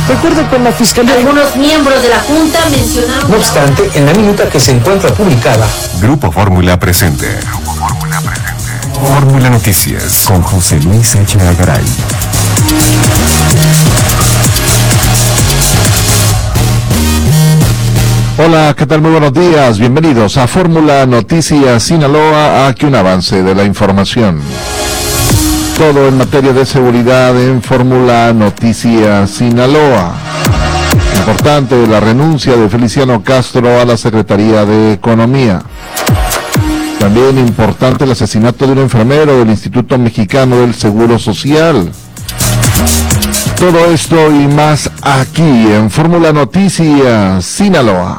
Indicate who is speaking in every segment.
Speaker 1: Recuerde que la Fiscalía...
Speaker 2: Algunos miembros de la Junta mencionaron...
Speaker 1: No obstante, en la minuta que se encuentra publicada...
Speaker 3: Grupo Fórmula presente. Fórmula Noticias con José Luis Echeagaray.
Speaker 4: Hola, ¿qué tal? Muy buenos días. Bienvenidos a Fórmula Noticias Sinaloa. Aquí un avance de la información. Todo en materia de seguridad en Fórmula Noticias Sinaloa. Importante la renuncia de Feliciano Castro a la Secretaría de Economía. También importante el asesinato de un enfermero del Instituto Mexicano del Seguro Social. Todo esto y más aquí en Fórmula Noticias Sinaloa.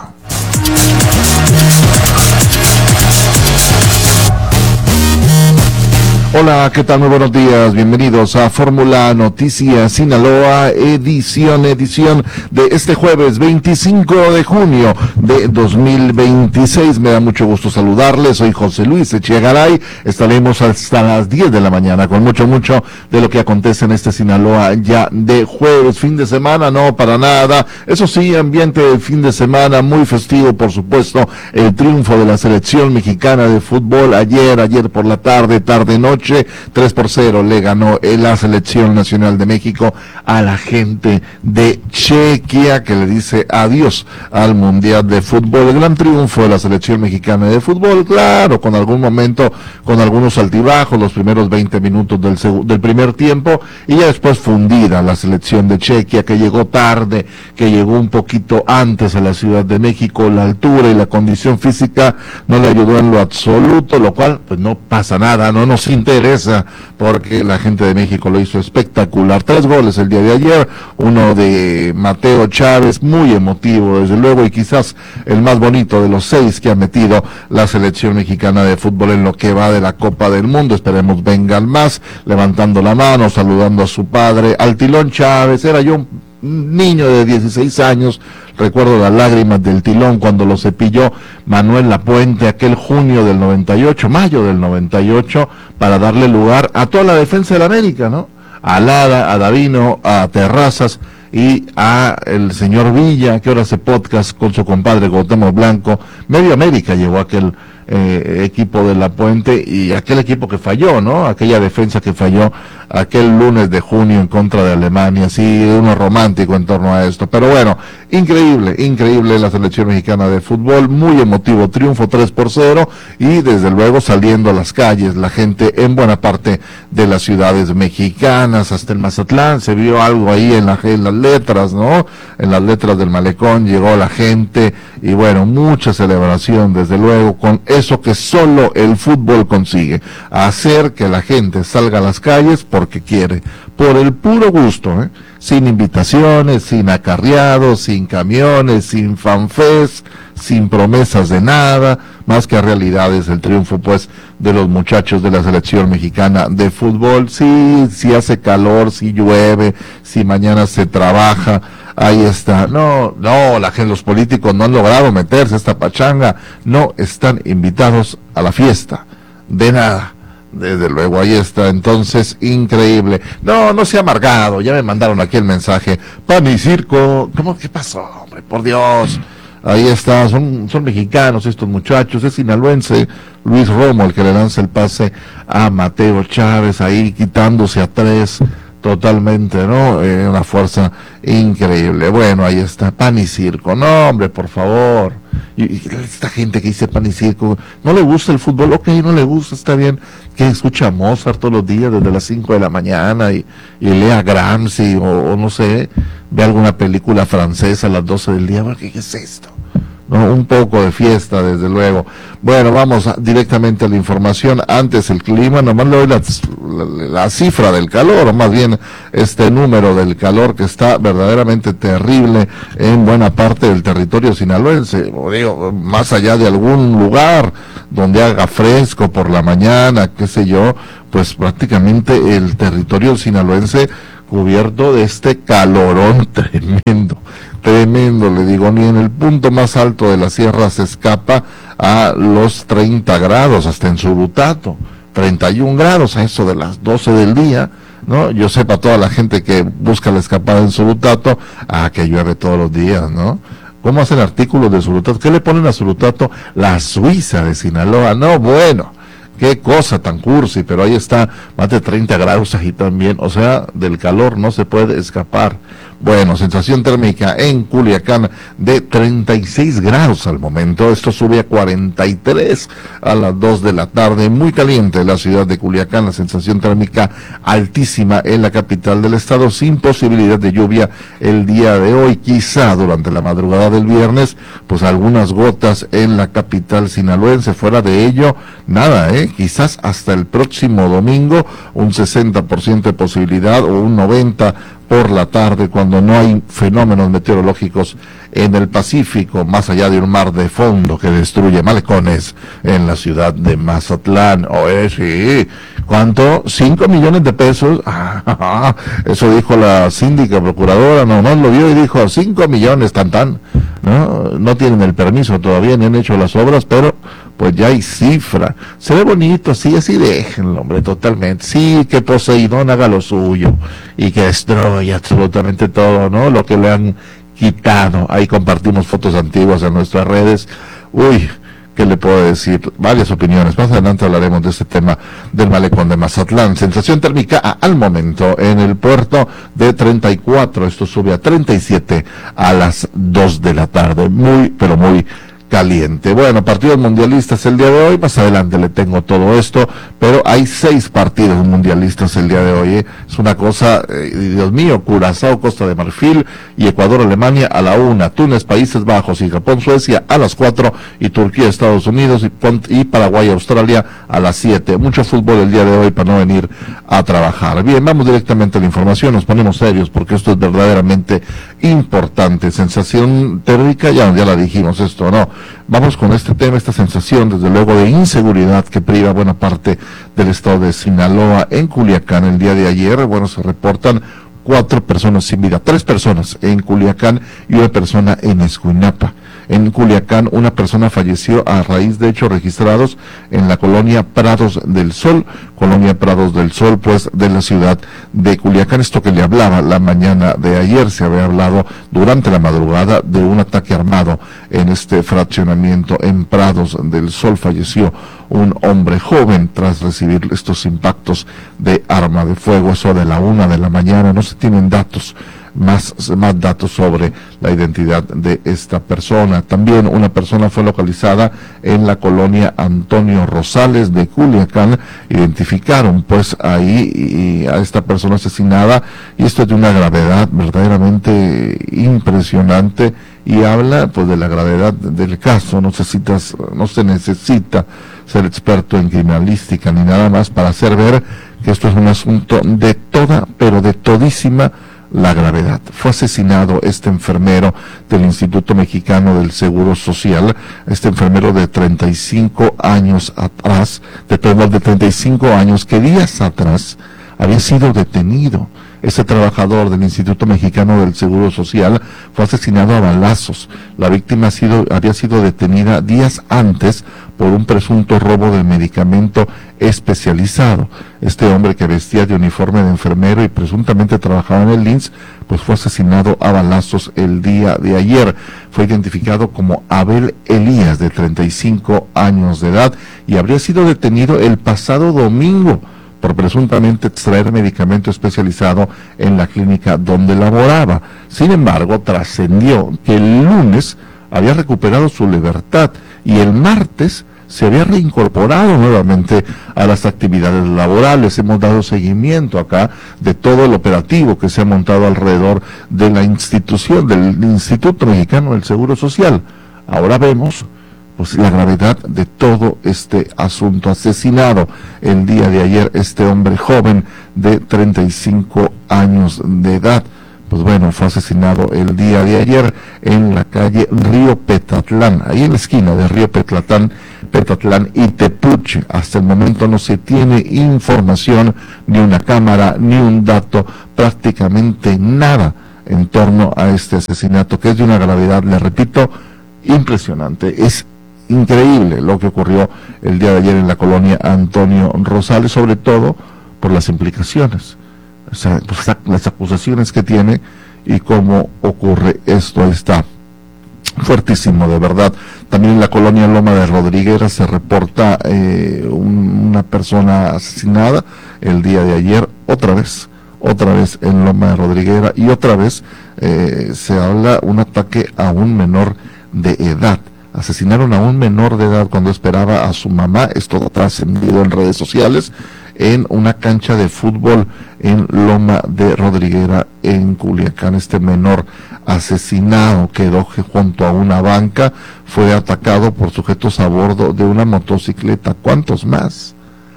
Speaker 4: Hola, ¿qué tal? Muy buenos días. Bienvenidos a Fórmula Noticias Sinaloa, edición de este jueves 25 de junio de 2026. Me da mucho gusto saludarles. Soy José Luis Echeagaray. Estaremos hasta las 10 de la mañana con mucho de lo que acontece en este Sinaloa ya de jueves, fin de semana, no para nada. Eso sí, ambiente de fin de semana muy festivo, por supuesto. El triunfo de la selección mexicana de fútbol ayer por la tarde-noche. 3-0 le ganó la Selección Nacional de México a la gente de Chequia, que le dice adiós al Mundial de Fútbol. El gran triunfo de la Selección Mexicana de Fútbol, claro, con algunos altibajos, los primeros 20 minutos del primer tiempo, y ya después fundida la Selección de Chequia, que llegó tarde, que llegó un poquito antes a la Ciudad de México. La altura y la condición física no le ayudó en lo absoluto, lo cual pues no pasa nada, no nos interesa, porque la gente de México lo hizo espectacular. 3 goles el día de ayer, uno de Mateo Chávez, muy emotivo desde luego, y quizás el más bonito de los 6 que ha metido la selección mexicana de fútbol en lo que va de la Copa del Mundo. Esperemos vengan más, levantando la mano, saludando a su padre, al Tilón Chávez. Era yo un niño de 16 años, recuerdo las lágrimas del Tilón cuando lo cepilló Manuel Lapuente aquel mayo del 98, para darle lugar a toda la defensa de la América, ¿no? A Lara, a Davino, a Terrazas y a el señor Villa, que ahora hace podcast con su compadre Cuauhtémoc Blanco. Medio América llevó aquel equipo de Lapuente, y aquel equipo que falló, ¿no? Aquella defensa que falló aquel lunes de junio en contra de Alemania. Sí, uno romántico en torno a esto, pero bueno, increíble la selección mexicana de fútbol, muy emotivo triunfo 3-0, y desde luego saliendo a las calles la gente en buena parte de las ciudades mexicanas, hasta el Mazatlán se vio algo ahí en las letras, ¿no? En las letras del malecón llegó la gente, y bueno, mucha celebración desde luego, con eso que solo el fútbol consigue, hacer que la gente salga a las calles porque quiere, por el puro gusto, sin invitaciones, sin acarreados, sin camiones, sin fanfest, sin promesas de nada, más que realidades. El triunfo pues de los muchachos de la selección mexicana de fútbol. Sí, si hace calor, si llueve, si mañana se trabaja, ahí está. No, los políticos no han logrado meterse a esta pachanga, no están invitados a la fiesta, de nada. Desde luego, ahí está. Entonces, increíble. No se ha amargado. Ya me mandaron aquí el mensaje. Pan y circo. ¿Qué pasó, hombre? Por Dios. Ahí está. Son mexicanos estos muchachos. Es sinaloense Luis Romo el que le lanza el pase a Mateo Chávez, ahí quitándose a 3 totalmente, ¿no? Una fuerza increíble. Bueno, ahí está. Pan y circo. No, hombre, por favor. Y esta gente que dice pan y circo, ¿no le gusta el fútbol? Ok, no le gusta, está bien, que escucha a Mozart todos los días desde las 5 de la mañana y lea Gramsci o no sé, ve alguna película francesa a las 12 del día. ¿Qué es esto? No, un poco de fiesta, desde luego. Bueno, vamos directamente a la información. Antes el clima, nomás le doy la cifra del calor, o más bien este número del calor, que está verdaderamente terrible en buena parte del territorio sinaloense. Digo, más allá de algún lugar donde haga fresco por la mañana, qué sé yo, pues prácticamente el territorio sinaloense cubierto de este calorón tremendo, le digo, ni en el punto más alto de la sierra se escapa a los 30 grados, hasta en Surutato, 31 grados a eso de las 12 del día, ¿no? Yo sé para toda la gente que busca la escapada en Surutato, que llueve todos los días, ¿no? ¿Cómo hacen artículos de Surutato? ¿Qué le ponen a Surutato? La Suiza de Sinaloa. No, bueno, qué cosa tan cursi, pero ahí está, más de 30 grados ahí también, o sea, del calor no se puede escapar. Bueno, sensación térmica en Culiacán de 36 grados al momento, esto sube a 43 a las 2 de la tarde, muy caliente la ciudad de Culiacán, la sensación térmica altísima en la capital del estado, sin posibilidad de lluvia el día de hoy, quizá durante la madrugada del viernes, pues algunas gotas en la capital sinaloense, fuera de ello, nada, quizás hasta el próximo domingo, un 60% de posibilidad o un 90% por la tarde, cuando no hay fenómenos meteorológicos en el Pacífico, más allá de un mar de fondo que destruye malecones en la ciudad de Mazatlán. Sí, ¿cuánto? 5 millones de pesos. Eso dijo la síndica procuradora, nomás lo vio y dijo 5 millones, tan. No tienen el permiso todavía, ni han hecho las obras, pero pues ya hay cifra. Se ve bonito, sí, así déjenlo, hombre, totalmente. Sí, que Poseidón haga lo suyo y que destruya absolutamente todo, ¿no? Lo que le han quitado. Ahí compartimos fotos antiguas en nuestras redes. Uy, ¿qué le puedo decir? Varias opiniones. Más adelante hablaremos de este tema del malecón de Mazatlán. Sensación térmica al momento en el puerto de 34. Esto sube a 37 a las 2 de la tarde. Muy, pero muy caliente. Bueno, partidos mundialistas el día de hoy, más adelante le tengo todo esto, pero hay 6 partidos mundialistas el día de hoy, Es una cosa, Dios mío, Curazao, Costa de Marfil y Ecuador, Alemania a la 1, Túnez, Países Bajos y Japón, Suecia a las 4 y Turquía, Estados Unidos y Paraguay, Australia a las 7. Mucho fútbol el día de hoy para no venir a trabajar. Bien, vamos directamente a la información, nos ponemos serios porque esto es verdaderamente importante. Sensación térmica, ya la dijimos esto, ¿no? Vamos con este tema, esta sensación, desde luego, de inseguridad que priva buena parte del estado de Sinaloa. En Culiacán, el día de ayer, se reportan 4 personas sin vida, 3 personas en Culiacán y 1 persona en Escuinapa. En Culiacán, una persona falleció a raíz de hechos registrados en la colonia Prados del Sol, pues, de la ciudad de Culiacán. Esto que le hablaba la mañana de ayer, se había hablado durante la madrugada de un ataque armado en este fraccionamiento en Prados del Sol. Falleció un hombre joven tras recibir estos impactos de arma de fuego, eso de la 1 de la mañana. No se tienen más datos sobre la identidad de esta persona. También una persona fue localizada en la colonia Antonio Rosales de Culiacán. Identificaron pues ahí a esta persona asesinada, y esto es de una gravedad verdaderamente impresionante, y habla pues de la gravedad del caso. No se necesita ser experto en criminalística ni nada más para hacer ver que esto es un asunto de toda, pero de todísima la gravedad. Fue asesinado este enfermero del Instituto Mexicano del Seguro Social, este enfermero de 35 años atrás, de 35 años, que días atrás había sido detenido. Este trabajador del Instituto Mexicano del Seguro Social fue asesinado a balazos. La víctima había sido detenida días antes por un presunto robo de medicamento especializado. Este hombre, que vestía de uniforme de enfermero y presuntamente trabajaba en el IMSS, pues fue asesinado a balazos el día de ayer. Fue identificado como Abel Elías, de 35 años de edad, y habría sido detenido el pasado domingo por presuntamente extraer medicamento especializado en la clínica donde laboraba. Sin embargo, trascendió que el lunes había recuperado su libertad y el martes se había reincorporado nuevamente a las actividades laborales. Hemos dado seguimiento acá de todo el operativo que se ha montado alrededor de la institución del Instituto Mexicano del Seguro Social. Ahora vemos pues la gravedad de todo este asunto. Asesinado el día de ayer este hombre joven de 35 años de edad. Pues bueno, fue asesinado el día de ayer en la calle Río Petatlán, ahí en la esquina de Río Petatlán y Tepuche. Hasta el momento no se tiene información, ni una cámara, ni un dato, prácticamente nada en torno a este asesinato, que es de una gravedad, le repito, impresionante. Es increíble lo que ocurrió el día de ayer en la colonia Antonio Rosales, sobre todo por las implicaciones O sea, pues, las acusaciones que tiene y cómo ocurre esto. Está fuertísimo, de verdad. También en la colonia Loma de Rodriguera se reporta una persona asesinada el día de ayer, otra vez en Loma de Rodriguera, y otra vez se habla un ataque a un menor de edad. Asesinaron a un menor de edad cuando esperaba a su mamá. Esto ha trascendido en redes sociales, en una cancha de fútbol en Loma de Rodriguera, en Culiacán. Este menor asesinado quedó junto a una banca, fue atacado por sujetos a bordo de una motocicleta. ¿Cuántos más?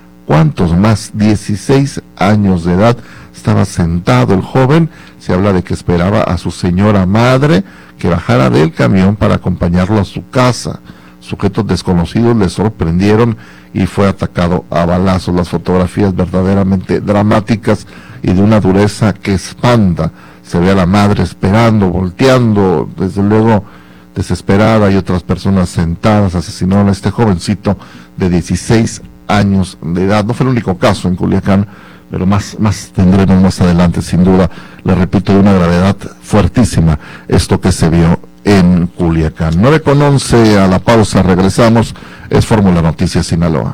Speaker 4: 16 años de edad, estaba sentado el joven. Se habla de que esperaba a su señora madre que bajara del camión para acompañarlo a su casa. Sujetos desconocidos le sorprendieron y fue atacado a balazos. Las fotografías verdaderamente dramáticas y de una dureza que espanta. Se ve a la madre esperando, volteando, desde luego desesperada, y otras personas sentadas. Asesinaron a este jovencito de 16 años de edad. No fue el único caso en Culiacán, pero más tendremos más adelante, sin duda. Le repito, de una gravedad fuertísima esto que se vio en Culiacán. 9:11, a la pausa, regresamos. Es Fórmula Noticias Sinaloa.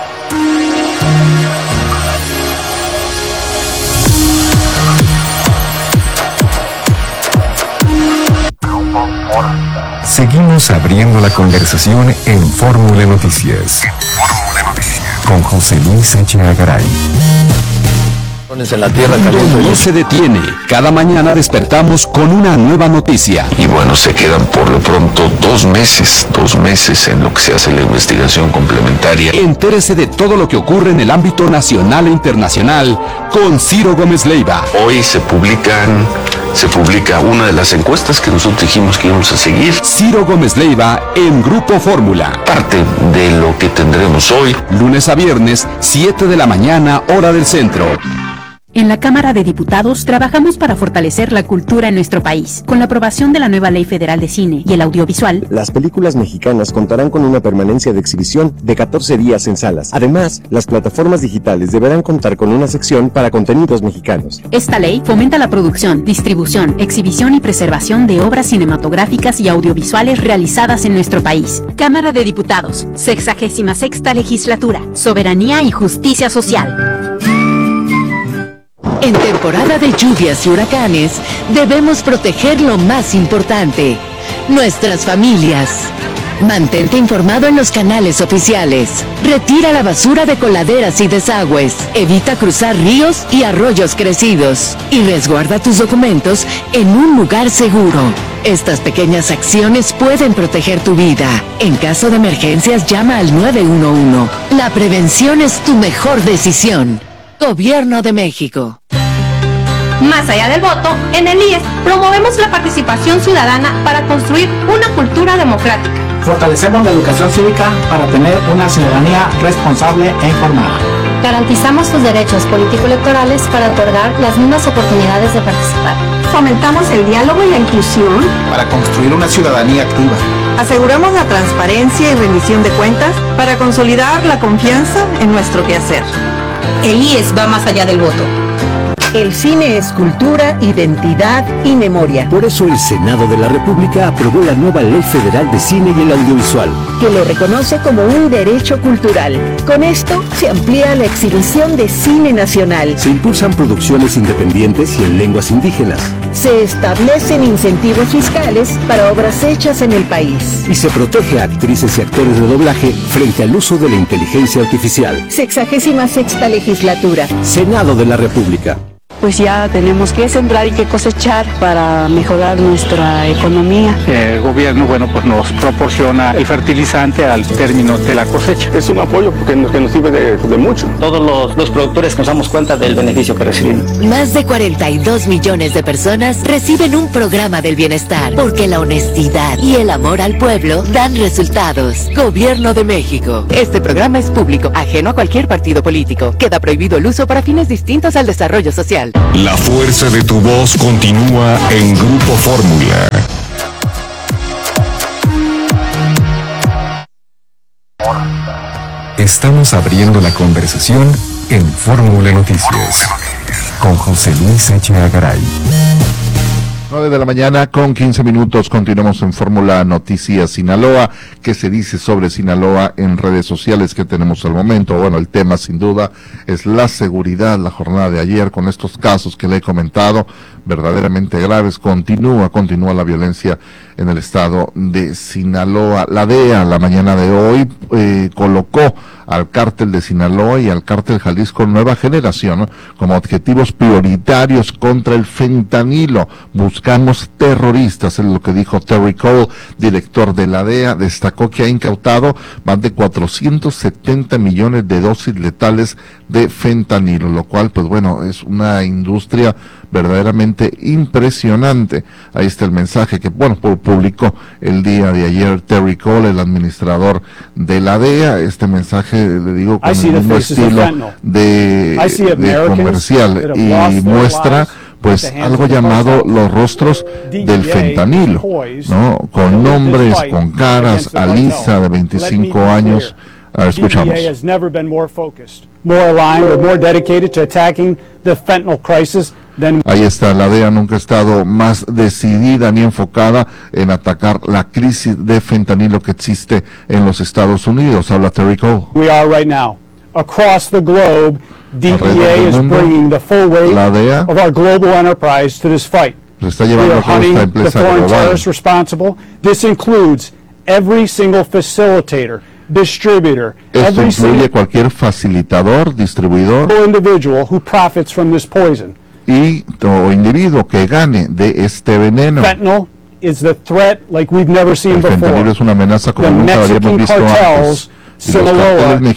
Speaker 3: Seguimos abriendo la conversación en Fórmula Noticias. Con José Luis Echeagaray. Garay.
Speaker 1: En la tierra
Speaker 5: El mundo no se detiene. Cada mañana despertamos con una nueva noticia.
Speaker 6: Y bueno, se quedan por lo pronto 2 meses en lo que se hace la investigación complementaria.
Speaker 5: Entérese de todo lo que ocurre en el ámbito nacional e internacional con Ciro Gómez Leiva.
Speaker 6: Hoy se publica una de las encuestas que nosotros dijimos que íbamos a seguir.
Speaker 5: Ciro Gómez Leiva en Grupo Fórmula.
Speaker 6: Parte de lo que tendremos hoy.
Speaker 5: Lunes a viernes, 7 de la mañana, hora del centro.
Speaker 7: En la Cámara de Diputados trabajamos para fortalecer la cultura en nuestro país. Con la aprobación de la nueva Ley Federal de Cine y el Audiovisual,
Speaker 8: las películas mexicanas contarán con una permanencia de exhibición de 14 días en salas. Además, las plataformas digitales deberán contar con una sección para contenidos mexicanos.
Speaker 7: Esta ley fomenta la producción, distribución, exhibición y preservación de obras cinematográficas y audiovisuales realizadas en nuestro país. Cámara de Diputados, 66ª Legislatura, Soberanía y Justicia Social.
Speaker 9: En temporada de lluvias y huracanes, debemos proteger lo más importante, nuestras familias. Mantente informado en los canales oficiales. Retira la basura de coladeras y desagües. Evita cruzar ríos y arroyos crecidos. Y resguarda tus documentos en un lugar seguro. Estas pequeñas acciones pueden proteger tu vida. En caso de emergencias, llama al 911. La prevención es tu mejor decisión. Gobierno de México.
Speaker 2: Más allá del voto, en el IES promovemos la participación ciudadana para construir una cultura democrática.
Speaker 10: Fortalecemos la educación cívica para tener una ciudadanía responsable e informada.
Speaker 2: Garantizamos tus derechos político-electorales para otorgar las mismas oportunidades de participar. Fomentamos el diálogo y la inclusión
Speaker 10: para construir una ciudadanía activa.
Speaker 11: Aseguramos la transparencia y rendición de cuentas para consolidar la confianza en nuestro quehacer.
Speaker 2: El IES va más allá del voto.
Speaker 12: El cine es cultura, identidad y memoria.
Speaker 13: Por eso el Senado de la República aprobó la nueva Ley Federal de Cine y el Audiovisual,
Speaker 12: que lo reconoce como un derecho cultural. Con esto se amplía la exhibición de cine nacional.
Speaker 13: Se impulsan producciones independientes y en lenguas indígenas.
Speaker 12: Se establecen incentivos fiscales para obras hechas en el país.
Speaker 13: Y se protege a actrices y actores de doblaje frente al uso de la inteligencia artificial.
Speaker 12: 66ª Legislatura.
Speaker 13: Senado de la República.
Speaker 14: Pues ya tenemos que sembrar y que cosechar para mejorar nuestra economía.
Speaker 15: El gobierno, pues nos proporciona el fertilizante al término de la cosecha.
Speaker 16: Es un apoyo porque nos sirve de mucho.
Speaker 17: Todos los productores nos damos cuenta del beneficio que recibimos.
Speaker 9: Más de 42 millones de personas reciben un programa del bienestar, porque la honestidad y el amor al pueblo dan resultados. Gobierno de México. Este programa es público, ajeno a cualquier partido político. Queda prohibido el uso para fines distintos al desarrollo social.
Speaker 3: La fuerza de tu voz continúa en Grupo Fórmula. Estamos abriendo la conversación en Fórmula Noticias. con José Luis Echeagaray.
Speaker 4: 9 de la mañana con 15 minutos. Continuamos en Fórmula Noticias Sinaloa. ¿Qué se dice sobre Sinaloa en redes sociales que tenemos al momento? Bueno, el tema sin duda es la seguridad. La jornada de ayer con estos casos que le he comentado, verdaderamente graves. Continúa la violencia en el estado de Sinaloa. La DEA la mañana de hoy colocó al cártel de Sinaloa y al cártel Jalisco Nueva Generación, ¿no?, como objetivos prioritarios contra el fentanilo. Buscamos terroristas, es lo que dijo Terry Cole, director de la DEA. Destacó que ha incautado más de 470 millones de dosis letales de fentanilo, lo cual, pues bueno, es una industria verdaderamente impresionante. Ahí está el mensaje que, bueno, publicó el día de ayer Terry Cole, el administrador de la DEA. Este mensaje, le digo, con el mismo estilo de comercial, y muestra pues algo llamado los rostros del fentanilo, ¿no? Con nombres, con caras. Alisa, de 25 años. Escuchamos. Ahí está, la DEA nunca ha estado más decidida ni enfocada en atacar la crisis de fentanilo que existe en los Estados Unidos. Habla Terry Cole.
Speaker 18: We are right now. Across the globe, DEA is bringing the full weight of our global enterprise to this fight.
Speaker 4: We are hunting
Speaker 18: the foreign terrorists responsible. This includes every single facilitator, distributor,
Speaker 4: esto incluye cualquier facilitador, distribuidor,
Speaker 18: individual who profits from this poison.
Speaker 4: Y o individuo que gane de este veneno.
Speaker 18: Fentanyl is the threat like we've never seen before.
Speaker 4: El fentanilo es una amenaza como nunca habíamos visto antes.
Speaker 18: Sinaloa and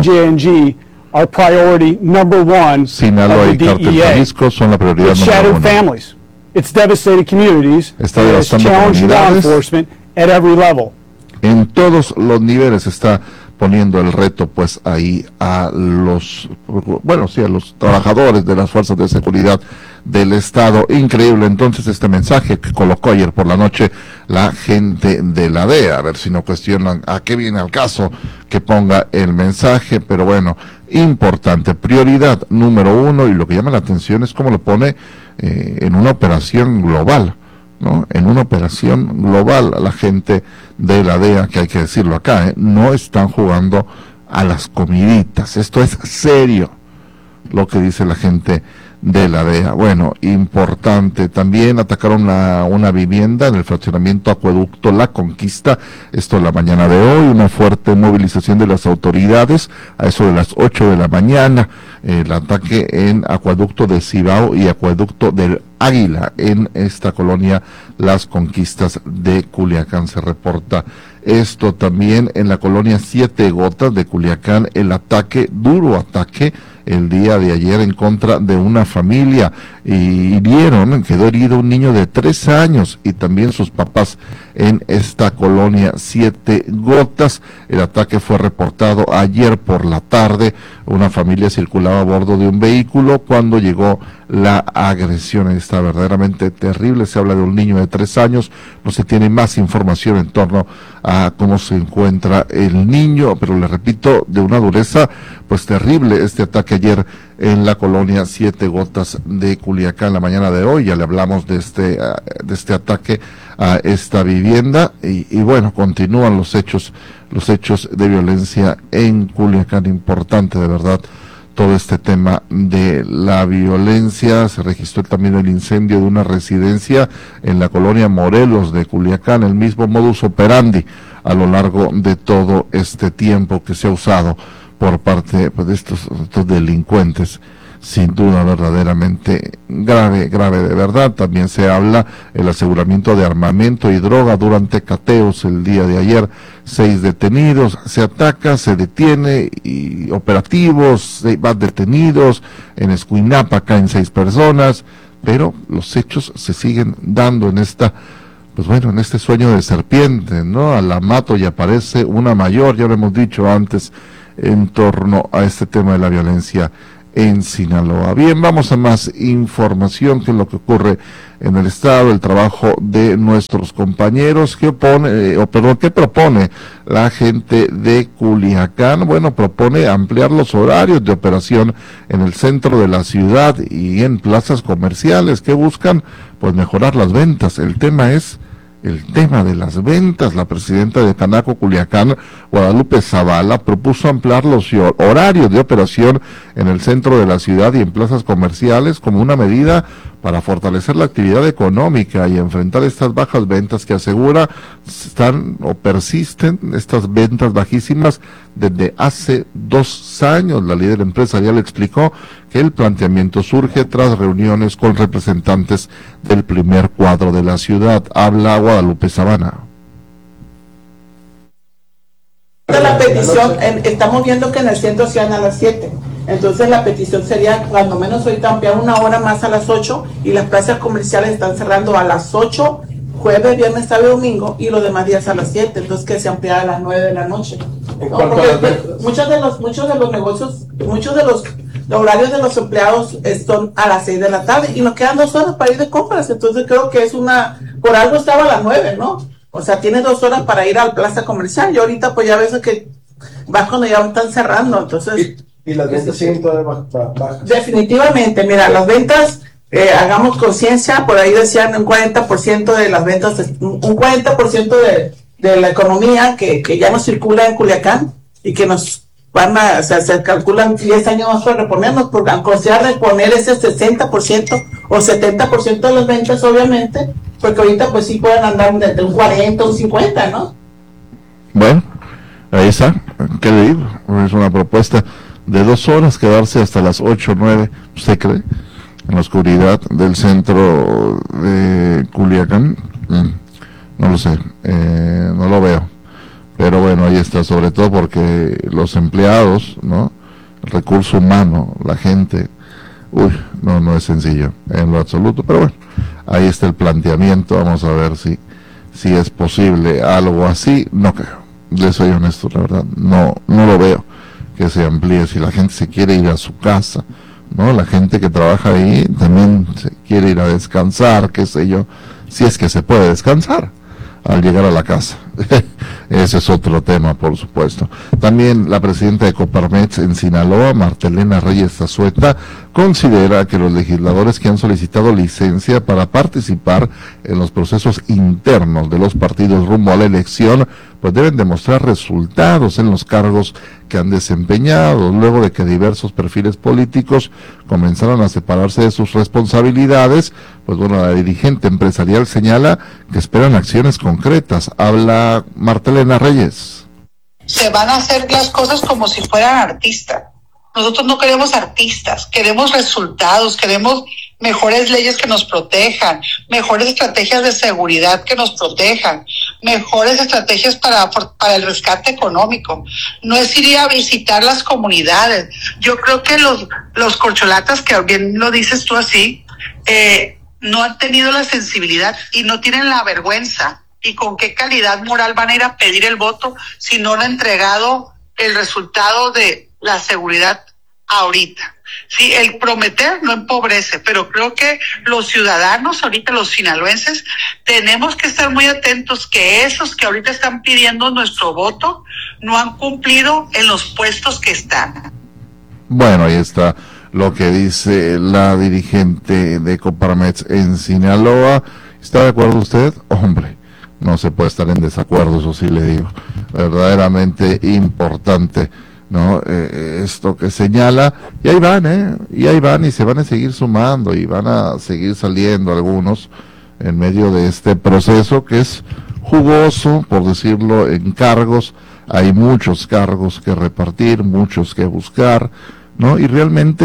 Speaker 18: CJNG are priority number one.
Speaker 4: Sinaloa y Cártel Jalisco son la prioridad número uno.
Speaker 18: Families. It's devastated communities.
Speaker 4: Está devastando comunidades.
Speaker 18: Enforcement at every level.
Speaker 4: En todos los niveles está poniendo el reto, pues, ahí a los, bueno, sí, a los trabajadores de las fuerzas de seguridad del Estado. Increíble, entonces, este mensaje que colocó ayer por la noche la gente de la DEA. A ver si no cuestionan a qué viene al caso que ponga el mensaje, pero bueno, importante, prioridad número uno, y lo que llama la atención es cómo lo pone en una operación global, ¿no? En una operación global, a la gente de la DEA, que hay que decirlo acá, no están jugando a las comiditas. Esto es serio, lo que dice la gente de la DEA. Bueno, importante, también atacaron una vivienda en el fraccionamiento Acueducto La Conquista, esto la mañana de hoy, una fuerte movilización de las autoridades, a eso de las 8 de la mañana, el ataque en Acueducto de Cibao y Acueducto del Águila, en esta colonia Las Conquistas de Culiacán. Se reporta esto también en la colonia Siete Gotas de Culiacán, el duro ataque el día de ayer en contra de una familia, y quedó herido un niño de 3 años y también sus papás en esta colonia Siete Gotas. El ataque fue reportado ayer por la tarde. Una familia circulaba a bordo de un vehículo cuando llegó la agresión. Está verdaderamente terrible. Se habla de un niño de 3 años. No se tiene más información en torno a cómo se encuentra el niño, pero le repito, de una dureza pues terrible este ataque ayer en la colonia Siete Gotas de Culiacán la mañana de hoy. Ya le hablamos de este ataque a esta vivienda, y bueno, continúan los hechos de violencia en Culiacán. Importante, de verdad, todo este tema de la violencia. Se registró también el incendio de una residencia en la colonia Morelos de Culiacán, el mismo modus operandi a lo largo de todo este tiempo que se ha usado por parte, pues, de estos delincuentes. Sin duda, verdaderamente grave de verdad. También se habla el aseguramiento de armamento y droga durante cateos el día de ayer. 6 detenidos, se ataca, se detiene, y operativos, van detenidos. En Escuinapa caen 6 personas, pero los hechos se siguen dando en esta, pues bueno, en este sueño de serpiente, ¿no? A la mato y aparece una mayor, ya lo hemos dicho antes, en torno a este tema de la violencia en Sinaloa. Bien, vamos a más información que es lo que ocurre en el estado, el trabajo de nuestros compañeros. ¿Qué propone la gente de Culiacán? Bueno, propone ampliar los horarios de operación en el centro de la ciudad y en plazas comerciales. ¿Qué buscan? Pues mejorar las ventas. El tema de las ventas. La presidenta de Canaco Culiacán, Guadalupe Zavala, propuso ampliar los horarios de operación en el centro de la ciudad y en plazas comerciales como una medida para fortalecer la actividad económica y enfrentar estas bajas ventas que asegura persisten estas ventas bajísimas desde hace 2 años. La líder empresarial explicó que el planteamiento surge tras reuniones con representantes del primer cuadro de la ciudad. Habla Guadalupe Zavala.
Speaker 19: La petición, estamos viendo que en el centro se van a las 7. Entonces la petición sería, cuando menos ahorita, ampliar 1 hora más a las 8, y las plazas comerciales están cerrando a las 8, jueves, viernes, sábado y domingo, y los demás días a las 7, entonces que se ampliara a las 9 de la noche. ¿No? Porque muchos de los negocios, muchos de los horarios de los empleados son a las 6 de la tarde, y nos quedan 2 horas para ir de compras, entonces creo que es por algo estaba a las 9, ¿no? O sea, tiene 2 horas para ir a la plaza comercial, y ahorita pues ya ves que vas cuando ya están cerrando, entonces...
Speaker 20: ¿Y las ventas siguen todavía bajas?
Speaker 19: Definitivamente, mira, las ventas, hagamos conciencia, por ahí decían un 40% de las ventas, un 40% de la economía que ya no circula en Culiacán, y que nos se calculan 10 años más para reponernos, porque al considerar reponer ese 60% o 70% de las ventas, obviamente, porque ahorita pues sí pueden andar de un 40 o un 50, ¿no?
Speaker 4: Bueno, ahí está, ¿qué le digo? Es una propuesta de 2 horas, quedarse hasta las 8 o 9, ¿usted cree? En la oscuridad del centro de Culiacán, no lo sé, no lo veo. Pero bueno, ahí está, sobre todo porque los empleados, ¿no? El recurso humano, la gente, no es sencillo en lo absoluto, pero bueno, ahí está el planteamiento. Vamos a ver si es posible algo así. No creo, le soy honesto, la verdad, no lo veo que se amplíe. Si la gente se quiere ir a su casa, ¿no? La gente que trabaja ahí también se quiere ir a descansar, qué sé yo, si es que se puede descansar al llegar a la casa. Ese es otro tema, por supuesto. También la presidenta de Coparmex en Sinaloa, Martelena Reyes Zazueta, considera que los legisladores que han solicitado licencia para participar en los procesos internos de los partidos rumbo a la elección, pues deben demostrar resultados en los cargos que han desempeñado, luego de que diversos perfiles políticos comenzaron a separarse de sus responsabilidades. Pues bueno, la dirigente empresarial señala que esperan acciones concretas. Habla Martelena Reyes.
Speaker 21: Se van a hacer las cosas como si fueran artistas. Nosotros no queremos artistas, queremos resultados, queremos mejores leyes que nos protejan, mejores estrategias de seguridad que nos protejan, mejores estrategias para el rescate económico. No es ir a visitar las comunidades. Yo creo que los corcholatas, que bien lo dices tú así, no han tenido la sensibilidad y no tienen la vergüenza. ¿Y con qué calidad moral van a ir a pedir el voto si no han entregado el resultado de la seguridad ahorita? Sí, el prometer no empobrece, pero creo que los ciudadanos, ahorita los sinaloenses, tenemos que estar muy atentos que esos que ahorita están pidiendo nuestro voto no han cumplido en los puestos que están.
Speaker 4: Bueno, ahí está lo que dice la dirigente de Coparmex en Sinaloa. ¿Está de acuerdo usted? Hombre, no se puede estar en desacuerdo, eso sí le digo. Verdaderamente importante, ¿no? Esto que señala, y ahí van, y se van a seguir sumando, y van a seguir saliendo algunos en medio de este proceso que es jugoso, por decirlo, en cargos. Hay muchos cargos que repartir, muchos que buscar, ¿no? Y realmente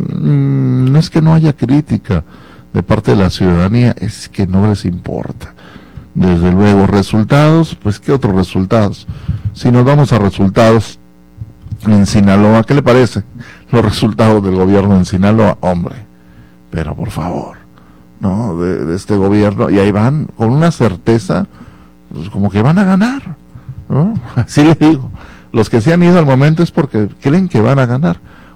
Speaker 4: no es que no haya crítica de parte de la ciudadanía, es que no les importa. Desde luego, resultados, pues ¿qué otros resultados? Si nos vamos a resultados en Sinaloa, ¿qué le parece? Los resultados del gobierno en Sinaloa, hombre, pero por favor, ¿no? De este gobierno, y ahí van, con una certeza, pues como que van a ganar, ¿no? Así le digo, los que se han ido al momento es porque creen que van a ganar.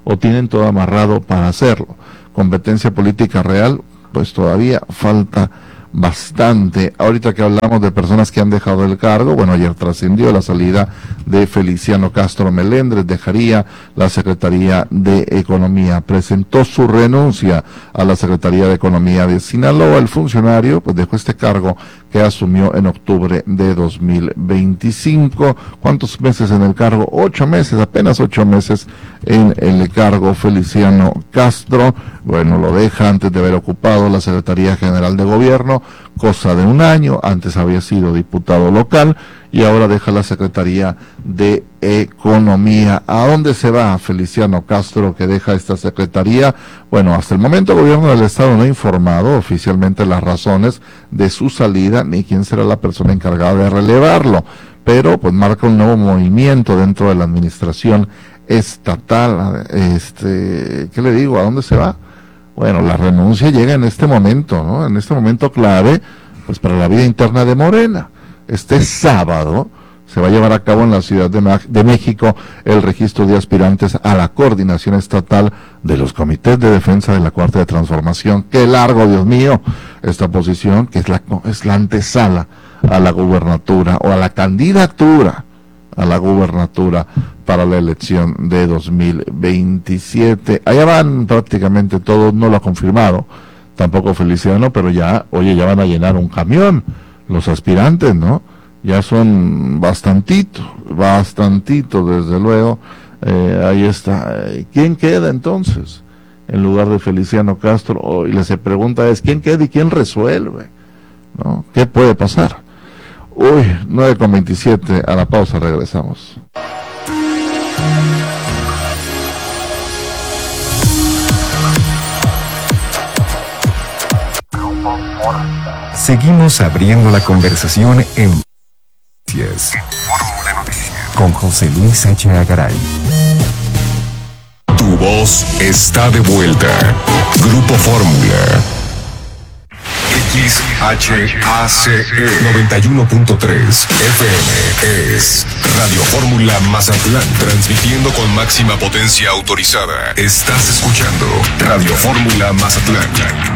Speaker 4: o tienen todo amarrado para hacerlo. Competencia política real, pues todavía falta bastante. Ahorita que hablamos de personas que han dejado el cargo, bueno, ayer trascendió la salida de Feliciano Castro Melendres, dejaría la Secretaría de Economía, presentó su renuncia a la Secretaría de Economía de Sinaloa. El funcionario pues dejó este cargo que asumió en octubre de 2025. ¿Cuántos meses en el cargo? 8 meses, apenas 8 meses en el cargo. Feliciano Castro, bueno, lo deja antes de haber ocupado la Secretaría General de Gobierno, cosa de un año. Antes había sido diputado local y ahora deja la Secretaría de Economía. ¿A dónde se va Feliciano Castro, que deja esta secretaría? Bueno, hasta el momento el gobierno del estado no ha informado oficialmente las razones de su salida ni quién será la persona encargada de relevarlo, pero pues marca un nuevo movimiento dentro de la administración estatal. ¿Qué le digo? ¿A dónde se va? Bueno, la renuncia llega en este momento, ¿no? En este momento clave, pues para la vida interna de Morena. Este sábado se va a llevar a cabo en la Ciudad de México el registro de aspirantes a la coordinación estatal de los comités de defensa de la Cuarta Transformación. ¡Qué largo, Dios mío! Esta posición, que es la antesala a la gubernatura, o a la candidatura a la gubernatura para la elección de 2027. Allá van prácticamente todos, no lo ha confirmado tampoco Feliciano, pero ya van a llenar un camión los aspirantes, ¿no? Ya son bastantitos, desde luego. Ahí está. ¿Quién queda entonces en lugar de Feliciano Castro? Y la pregunta es, ¿quién queda y quién resuelve? ¿No? ¿Qué puede pasar? 9:27, a la pausa, regresamos.
Speaker 3: Seguimos abriendo la conversación en con José Luis Sánchez Garay.
Speaker 5: Tu voz está de vuelta. Grupo Fórmula.
Speaker 3: XHACE 91.3 FM es Radio Fórmula Mazatlán, transmitiendo con máxima potencia autorizada. Estás escuchando Radio Fórmula Mazatlán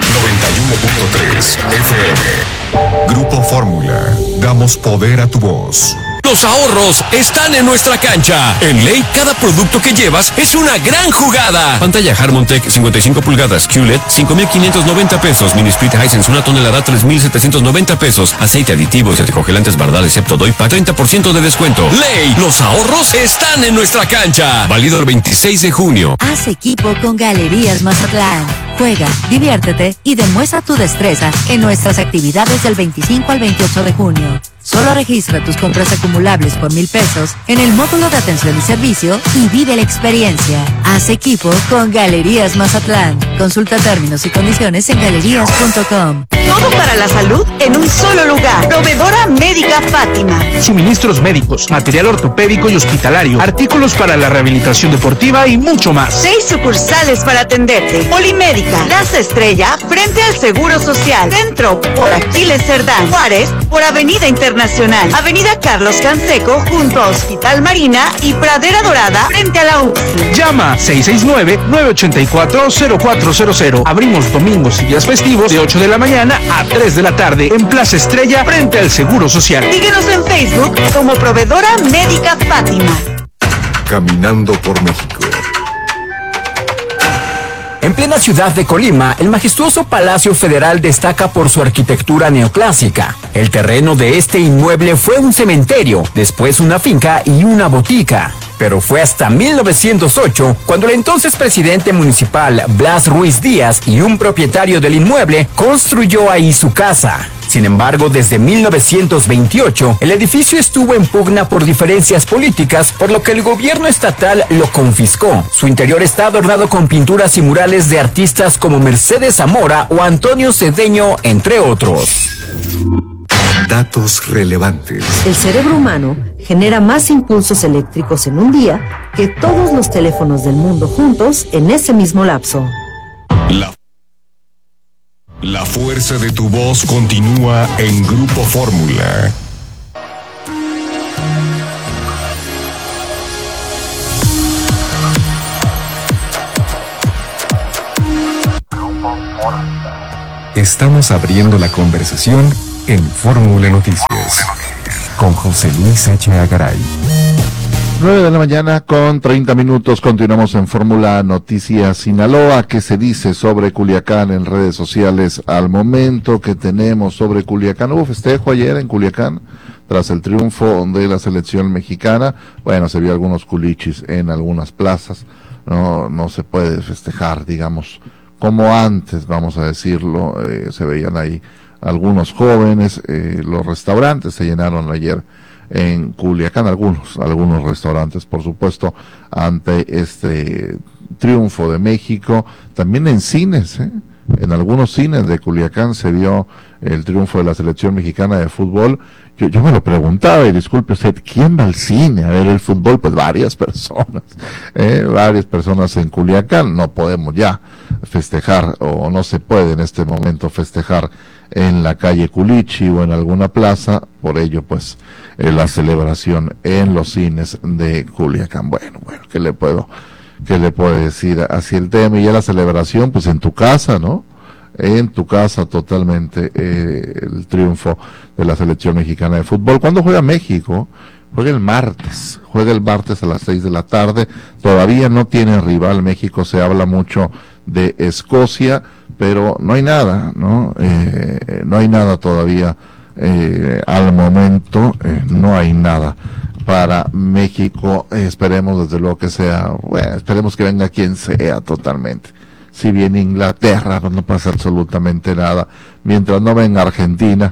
Speaker 3: 91.3 FM. Grupo Fórmula, damos poder a tu voz.
Speaker 1: Los ahorros están en nuestra cancha. En Ley, cada producto que llevas es una gran jugada. Pantalla Harmontech 55 pulgadas QLED 5,590 pesos. Mini Split Hisense 1 tonelada 3,790 pesos. Aceite aditivo y anticongelantes Bardal excepto Doipa 30% de descuento. Ley, los ahorros están en nuestra cancha. Válido el 26 de junio.
Speaker 22: Haz equipo con Galerías Mazatlán. Juega, diviértete y demuestra tu destreza en nuestras actividades del 25 al 28 de junio. Solo registra tus compras acumulables por 1,000 pesos en el módulo de atención y servicio y vive la experiencia. Haz equipo con Galerías Mazatlán. Consulta términos y condiciones en galerías.com.
Speaker 11: Todo para la salud en un solo lugar. Proveedora Médica Fátima.
Speaker 10: Suministros médicos, material ortopédico y hospitalario, artículos para la rehabilitación deportiva y mucho más.
Speaker 11: 6 sucursales para atenderte. Polimédica, Plaza Estrella, frente al Seguro Social. Centro, por Aquiles Cerdán. Juárez, por Avenida Internacional. Avenida Carlos Canseco, junto a Hospital Marina y Pradera Dorada, frente a la UCSI.
Speaker 10: Llama 669-984-0400. Abrimos domingos y días festivos de 8 de la mañana a 3 de la tarde en Plaza Estrella, frente al Seguro Social.
Speaker 11: Síguenos en Facebook como Proveedora Médica Fátima.
Speaker 3: Caminando por México.
Speaker 1: En plena ciudad de Colima, el majestuoso Palacio Federal destaca por su arquitectura neoclásica. El terreno de este inmueble fue un cementerio, después una finca y una botica. Pero fue hasta 1908 cuando el entonces presidente municipal Blas Ruiz Díaz y un propietario del inmueble construyó ahí su casa. Sin embargo, desde 1928, el edificio estuvo en pugna por diferencias políticas, por lo que el gobierno estatal lo confiscó. Su interior está adornado con pinturas y murales de artistas como Mercedes Zamora o Antonio Cedeño, entre otros.
Speaker 3: Datos relevantes.
Speaker 12: El cerebro humano genera más impulsos eléctricos en un día que todos los teléfonos del mundo juntos en ese mismo lapso.
Speaker 3: La fuerza de tu voz continúa en Grupo Fórmula. Estamos abriendo la conversación en Fórmula Noticias con José Luis Echeagaray.
Speaker 4: 9 de la mañana con 30 minutos. Continuamos en Fórmula Noticias Sinaloa. ¿Qué se dice sobre Culiacán en redes sociales al momento que tenemos sobre Culiacán? Hubo festejo ayer en Culiacán tras el triunfo de la selección mexicana. Bueno, se vio algunos culichis en algunas plazas. No se puede festejar, digamos, como antes, vamos a decirlo. Se veían ahí algunos jóvenes. Los restaurantes se llenaron ayer en Culiacán, algunos restaurantes, por supuesto, ante este triunfo de México. También en cines, en algunos cines de Culiacán se vio el triunfo de la selección mexicana de fútbol. Yo me lo preguntaba, y disculpe usted, ¿quién va al cine a ver el fútbol? Pues varias personas en Culiacán. No podemos ya festejar, o no se puede en este momento festejar en la calle Culichi o en alguna plaza. Por ello, pues, la celebración en los cines de Culiacán. Bueno, ¿qué le puedo decir así el tema? Y ya la celebración, pues, en tu casa, ¿no? En tu casa totalmente, el triunfo de la selección mexicana de fútbol. ¿Cuándo juega México? Juega el martes a las 6 de la tarde. Todavía no tiene rival México. Se habla mucho de Escocia, pero no hay nada, ¿no? No hay nada todavía al momento. No hay nada para México. Esperemos desde luego que sea, esperemos que venga quien sea totalmente. Si viene Inglaterra, no pasa absolutamente nada. Mientras no venga Argentina,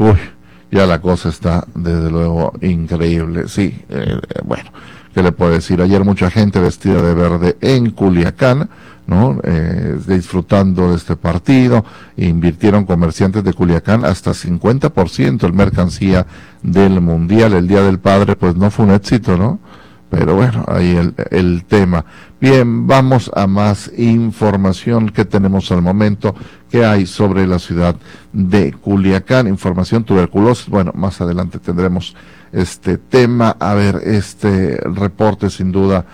Speaker 4: ya la cosa está desde luego increíble. Sí, ¿qué le puedo decir? Ayer mucha gente vestida de verde en Culiacán, ¿no? Disfrutando de este partido. Invirtieron comerciantes de Culiacán hasta 50% en mercancía del Mundial. El Día del Padre, pues no fue un éxito, ¿no? Pero bueno, ahí el tema. Bien, vamos a más información que tenemos al momento. ¿Qué hay sobre la ciudad de Culiacán? Información tuberculosis. Bueno, más adelante tendremos este tema. A ver, este reporte sin duda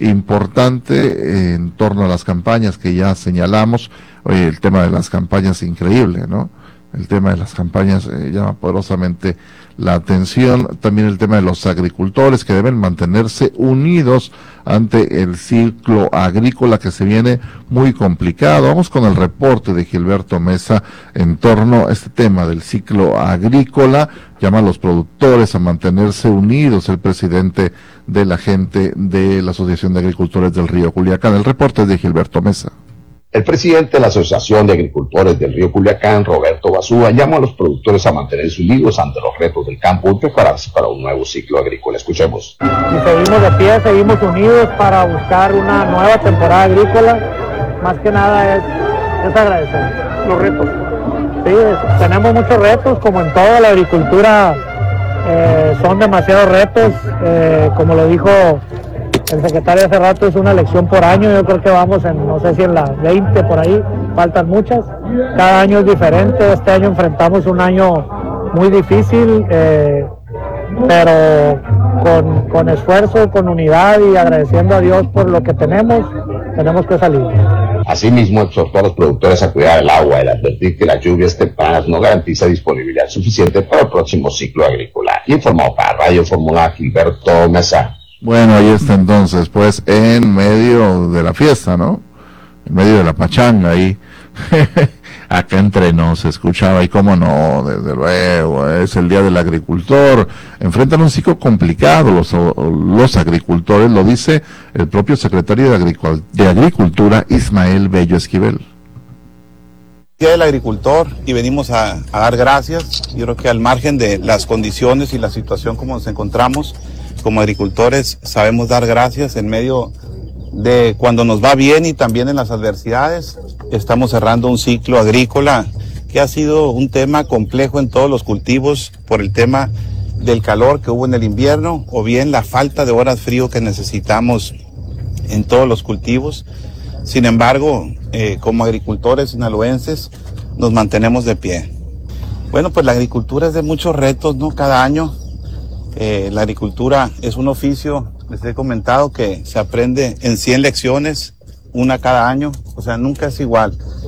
Speaker 4: importante en torno a las campañas que ya señalamos. Oye, el tema de las campañas increíble, ¿no? El tema de las campañas llama poderosamente la atención. También el tema de los agricultores que deben mantenerse unidos ante el ciclo agrícola que se viene muy complicado. Vamos con el reporte de Gilberto Mesa en torno a este tema del ciclo agrícola. Llama a los productores a mantenerse unidos. El presidente de la gente de la Asociación de Agricultores del Río Culiacán. El reporte es de Gilberto Mesa.
Speaker 6: El presidente de la Asociación de Agricultores del Río Culiacán, Roberto Basúa, llama a los productores a mantenerse unidos ante los retos del campo y prepararse para un nuevo ciclo agrícola. Escuchemos.
Speaker 8: Y seguimos de pie, seguimos unidos para buscar una nueva temporada agrícola. Más que nada es agradecer los retos. Sí, tenemos muchos retos, como en toda la agricultura, son demasiados retos. Como lo dijo el secretario hace rato, es una elección por año. Yo creo que vamos no sé si en las 20 por ahí, faltan muchas. Cada año es diferente. Este año enfrentamos un año muy difícil, pero con esfuerzo, con unidad y agradeciendo a Dios por lo que tenemos que salir.
Speaker 6: Asimismo, exhortó a los productores a cuidar el agua y advertir que las lluvias tempranas no garantiza disponibilidad suficiente para el próximo ciclo agrícola. Informó para Radio Fórmula Gilberto Mesa.
Speaker 4: Bueno, ahí está entonces, pues, en medio de la fiesta, ¿no? En medio de la pachanga, ahí, acá entre nos se escuchaba, y cómo no, desde luego, es el Día del Agricultor. Enfrentan un ciclo complicado los agricultores, lo dice el propio secretario de Agricultura, Ismael Bello Esquivel.
Speaker 23: Día del Agricultor, y venimos a dar gracias. Yo creo que al margen de las condiciones y la situación como nos encontramos, como agricultores sabemos dar gracias en medio de cuando nos va bien y también en las adversidades. Estamos cerrando un ciclo agrícola que ha sido un tema complejo en todos los cultivos por el tema del calor que hubo en el invierno o bien la falta de horas frío que necesitamos en todos los cultivos. Sin embargo, como agricultores sinaloenses nos mantenemos de pie. Bueno, pues la agricultura es de muchos retos, ¿no? Cada año. La agricultura es un oficio, les he comentado, que se aprende en 100 lecciones, una cada año, o sea, nunca es igual.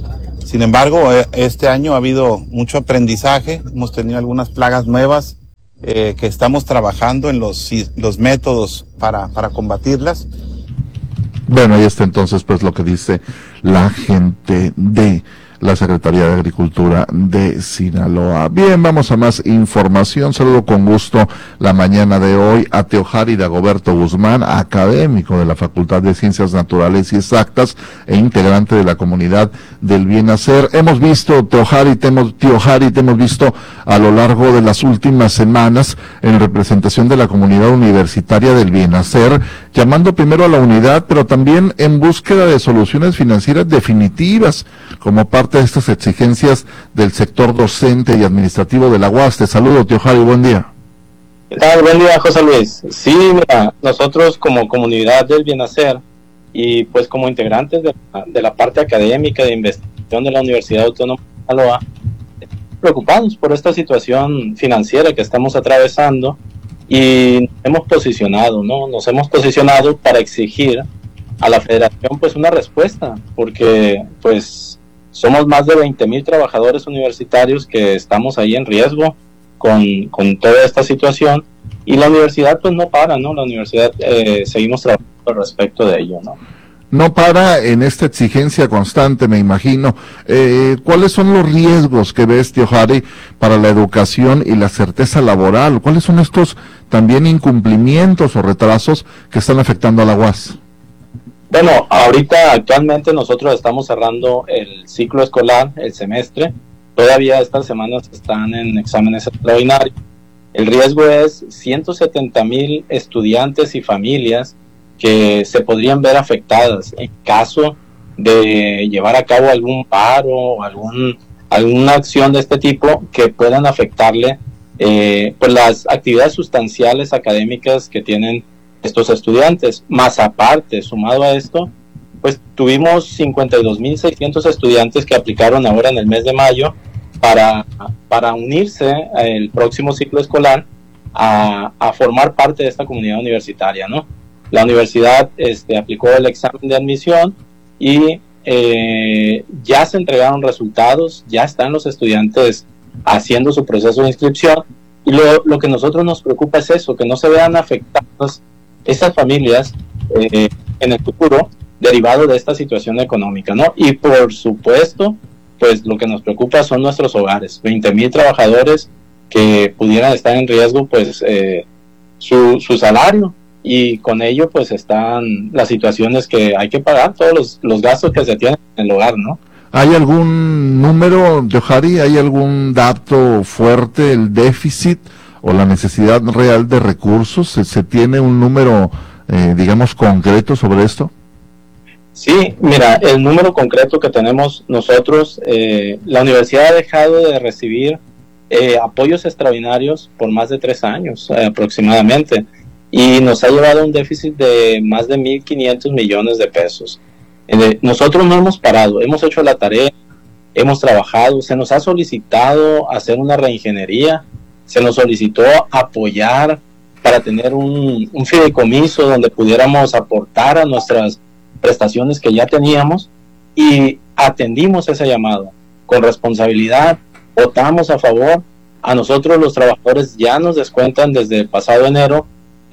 Speaker 23: Sin embargo, este año ha habido mucho aprendizaje, hemos tenido algunas plagas nuevas que estamos trabajando en los métodos para combatirlas.
Speaker 4: Bueno, ahí está entonces pues lo que dice la gente de la Secretaría de Agricultura de Sinaloa. Bien, vamos a más información. Saludo con gusto la mañana de hoy a Teohari Dagoberto Guzmán, académico de la Facultad de Ciencias Naturales y Exactas e integrante de la comunidad del Bienacer. Hemos visto, Teohari, te hemos visto a lo largo de las últimas semanas en representación de la comunidad universitaria del Bienacer, llamando primero a la unidad, pero también en búsqueda de soluciones financieras definitivas, como parte de estas exigencias del sector docente y administrativo de la UAS. Te saludo, Teohari, buen día.
Speaker 2: ¿Qué tal? Buen día, José Luis. Sí, mira, nosotros como comunidad del Bienacer y pues como integrantes de la parte académica de investigación de la Universidad Autónoma de Sinaloa, preocupados por esta situación financiera que estamos atravesando y nos hemos posicionado para exigir a la Federación pues una respuesta, porque pues somos más de 20,000 trabajadores universitarios que estamos ahí en riesgo con toda esta situación, y la universidad pues no para, ¿no? La universidad seguimos trabajando al respecto de ello, ¿no?
Speaker 4: No para en esta exigencia constante, me imagino. ¿Cuáles son los riesgos que ves, Teohari, para la educación y la certeza laboral? ¿Cuáles son estos también incumplimientos o retrasos que están afectando a la UAS?
Speaker 2: Bueno, actualmente nosotros estamos cerrando el ciclo escolar, el semestre. Todavía estas semanas están en exámenes extraordinarios. El riesgo es 170,000 estudiantes y familias que se podrían ver afectadas en caso de llevar a cabo algún paro o alguna acción de este tipo que puedan afectarle pues las actividades sustanciales académicas que tienen estos estudiantes. Más aparte, sumado a esto, pues tuvimos 52,600 estudiantes que aplicaron ahora en el mes de mayo para unirse el próximo ciclo escolar a formar parte de esta comunidad universitaria, ¿no? La universidad aplicó el examen de admisión y ya se entregaron resultados, ya están los estudiantes haciendo su proceso de inscripción, y lo que a nosotros nos preocupa es eso, que no se vean afectadas estas familias en el futuro derivado de esta situación económica, ¿no? Y por supuesto, pues lo que nos preocupa son nuestros hogares, 20,000 trabajadores que pudieran estar en riesgo, pues su salario, y con ello pues están las situaciones que hay que pagar, todos los gastos que se tienen en el hogar, ¿no?
Speaker 4: ¿Hay algún número, Teohari, hay algún dato fuerte, el déficit o la necesidad real de recursos? ¿Se tiene un número, digamos, concreto sobre esto?
Speaker 2: Sí, mira, el número concreto que tenemos nosotros, la universidad ha dejado de recibir apoyos extraordinarios por más de 3 años aproximadamente, y nos ha llevado a un déficit de más de 1,500 millones de pesos. Nosotros no hemos parado, hemos hecho la tarea, hemos trabajado, se nos ha solicitado hacer una reingeniería, se nos solicitó apoyar para tener un fideicomiso donde pudiéramos aportar a nuestras prestaciones que ya teníamos, y atendimos ese llamado con responsabilidad, votamos a favor. A nosotros los trabajadores ya nos descuentan desde el pasado enero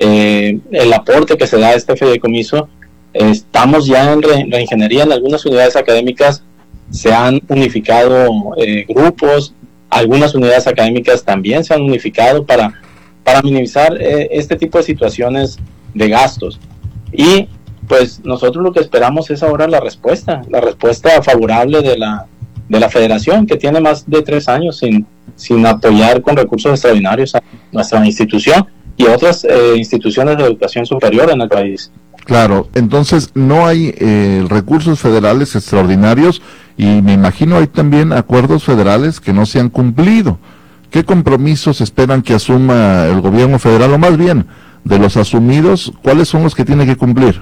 Speaker 2: el aporte que se da a este fideicomiso. Estamos ya en reingeniería, en algunas unidades académicas se han unificado grupos, algunas unidades académicas también se han unificado para minimizar este tipo de situaciones de gastos. Y pues nosotros lo que esperamos es ahora la respuesta favorable de la Federación, que tiene más de 3 años sin apoyar con recursos extraordinarios a nuestra institución y otras instituciones de educación superior en el país.
Speaker 4: Claro, entonces no hay recursos federales extraordinarios, y me imagino hay también acuerdos federales que no se han cumplido. ¿Qué compromisos esperan que asuma el gobierno federal, o más bien, de los asumidos, cuáles son los que tiene que cumplir?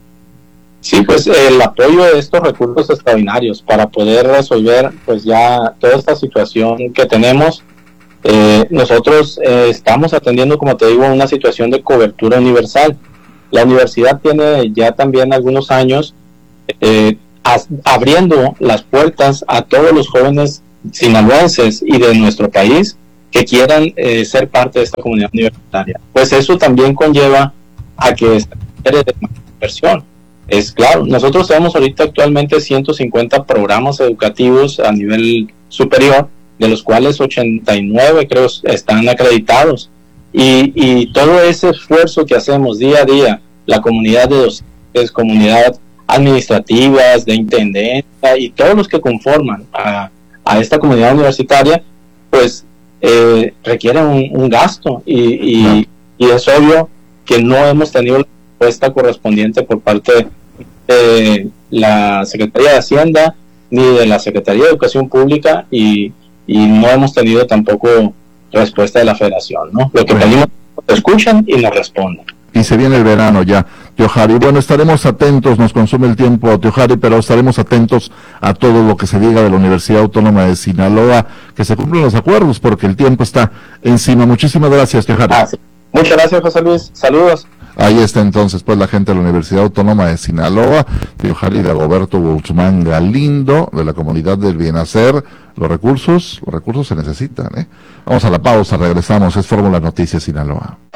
Speaker 2: Sí, pues el apoyo de estos recursos extraordinarios para poder resolver pues ya toda esta situación que tenemos. Nosotros estamos atendiendo, como te digo, una situación de cobertura universal. La universidad tiene ya también algunos años abriendo las puertas a todos los jóvenes sinaloenses y de nuestro país que quieran ser parte de esta comunidad universitaria. Pues eso también conlleva a que se requiere de más inversión. Es claro, nosotros tenemos ahorita actualmente 150 programas educativos a nivel superior, de los cuales 89 creo están acreditados, y todo ese esfuerzo que hacemos día a día, la comunidad de docentes, comunidad administrativas, de intendencia y todos los que conforman a esta comunidad universitaria, pues requieren un gasto y es obvio que no hemos tenido la respuesta correspondiente por parte de la Secretaría de Hacienda ni de la Secretaría de Educación Pública y no hemos tenido tampoco respuesta de la Federación, ¿no? Lo que pedimos, nos escuchan y nos responden.
Speaker 4: Y se viene el verano ya, Tío Jari. Bueno, estaremos atentos, nos consume el tiempo, Tío Jari, pero estaremos atentos a todo lo que se diga de la Universidad Autónoma de Sinaloa, que se cumplen los acuerdos, porque el tiempo está encima. Muchísimas gracias, Tío Jari.
Speaker 2: Sí. Muchas gracias, José Luis. Saludos.
Speaker 4: Ahí está entonces pues la gente de la Universidad Autónoma de Sinaloa, Tío Jari de Roberto Guzmán Galindo, de la comunidad del Bienhacer. Los recursos se necesitan, Vamos a la pausa, regresamos, es Fórmula Noticias Sinaloa.